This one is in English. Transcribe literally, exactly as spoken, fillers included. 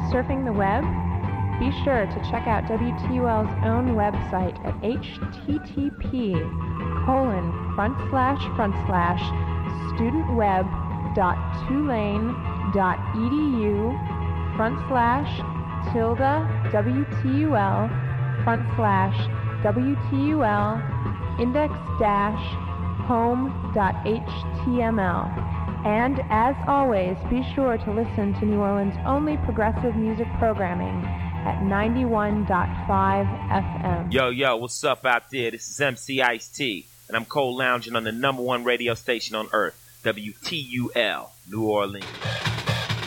surfing the web? Be sure to check out W T U L's own website at http colon front slash front slash studentweb.tulane.edu front slash tilde WTUL front slash WTUL index dash home.html. And as always, be sure to listen to New Orleans' only progressive music programming at ninety-one point five F M. Yo, yo, what's up out there? This is M C Ice-T, and I'm cold lounging on the number one radio station on earth, W T U L, New Orleans.